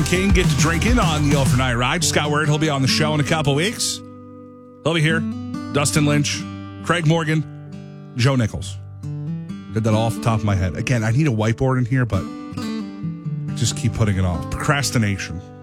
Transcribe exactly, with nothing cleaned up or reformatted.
King get to drink in on the overnight ride. Just got word he'll be on the show in a couple weeks. He'll be here. Dustin Lynch, Craig Morgan, Joe Nichols. Did that all off the top of my head. Again, I need a whiteboard in here, but I just keep putting it off. Procrastination.